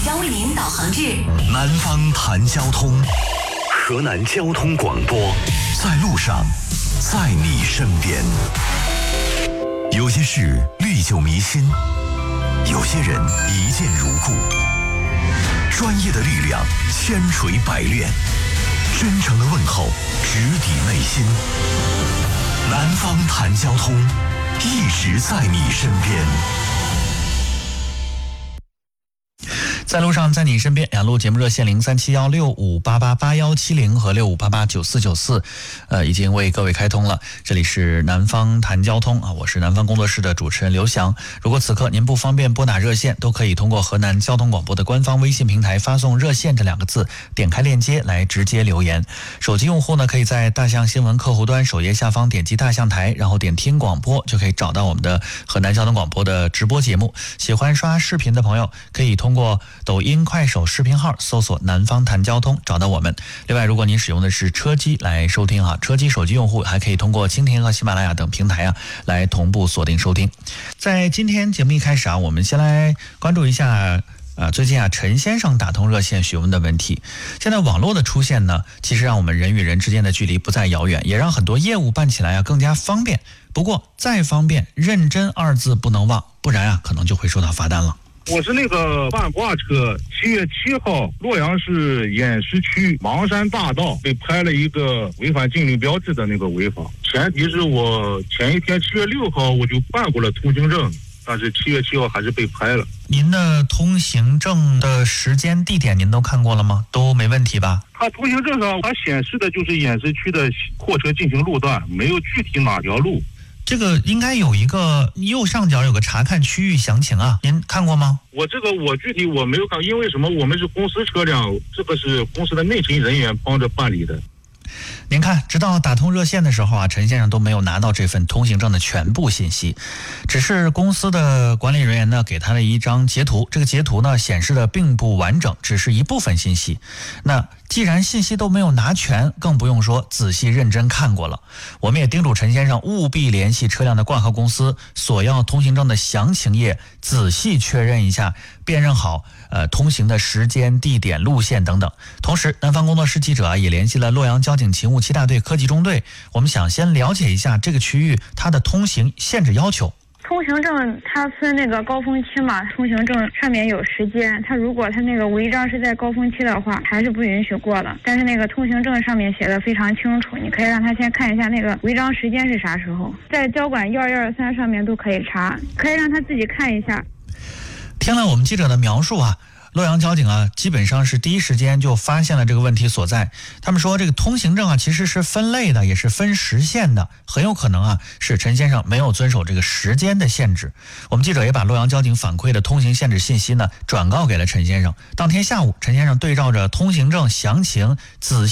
110导航至南方谈交通，河南交通广播，在路上，在你身边。有些事历久弥新，有些人一见如故。专业的力量，千锤百炼，真诚的问候，直抵内心。南方谈交通，一直在你身边。 在路上，在你身边，两路节目热线037165888170和65889494，已经为各位开通了。这里是南方谈交通啊，我是南方工作室的主持人刘翔。如果此刻您不方便拨打热线，都可以通过河南交通广播的官方微信平台发送热线这2个字，点开链接来直接留言。手机用户呢，可以在大象新闻客户端首页下方点击大象台，然后点听广播，就可以找到我们的河南交通广播的直播节目。喜欢刷视频的朋友，可以通过抖音、快手视频号搜索南方谈交通找到我们。另外，如果您使用的是车机来收听车机手机用户还可以通过蜻蜓和喜马拉雅等平台来同步锁定收听。在今天节目一开始我们先来关注一下最近陈先生打通热线询问的问题。现在网络的出现呢，其实让我们人与人之间的距离不再遥远，也让很多业务办起来更加方便。不过再方便，认真2字不能忘，不然可能就会收到罚单了。 我是那个半挂车，7月7号，洛阳市偃师区芒山大道被拍了一个违反禁令标志的那个违法。前提是我前一天7月6号我就办过了通行证，但是7月7号还是被拍了。 您的通行证的时间地点您都看过了吗？都没问题吧？ 它通行证上它显示的就是偃师区的货车进行路段，没有具体哪条路。 这个应该有一个右上角有个查看区域详情您看过吗？ 我具体我没有看，因为什么？我们是公司车辆，这个是公司的内勤人员帮着办理的。 您看，直到打通热线的时候陈先生都没有拿到这份通行证的全部信息，只是公司的管理人员呢给他了一张截图，这个截图呢显示的并不完整，只是一部分信息。那既然信息都没有拿全，更不用说仔细认真看过了。我们也叮嘱陈先生务必联系车辆的挂靠公司，索要通行证的详情页仔细确认一下，辨认好通行的时间、地点、路线等等。同时，南方工作室记者也联系了洛阳交警勤务7大队科技中队，我们想先了解一下这个区域它的通行限制要求。 通行证它分那个高峰期嘛，通行证上面有时间，它如果它那个违章是在高峰期的话，还是不允许过的。但是那个通行证上面写的非常清楚，你可以让他先看一下那个违章时间是啥时候，在交管1123上面都可以查，可以让他自己看一下。 听了我们记者的描述洛阳交警基本上是第一时间就发现了这个问题所在。他们说这个通行证其实是分类的，也是分时限的，很有可能是陈先生没有遵守这个时间的限制。我们记者也把洛阳交警反馈的通行限制信息呢转告给了陈先生。当天下午，陈先生对照着通行证详情仔细